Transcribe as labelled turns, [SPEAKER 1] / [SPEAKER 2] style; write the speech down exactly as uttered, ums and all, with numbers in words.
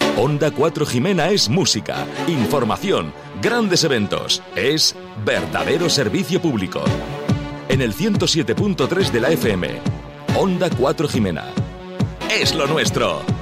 [SPEAKER 1] Onda cuatro Jimena es música, información, grandes eventos. Es verdadero servicio público. En el ciento siete punto tres de la F M. Onda cuatro Jimena. ¡Es lo nuestro!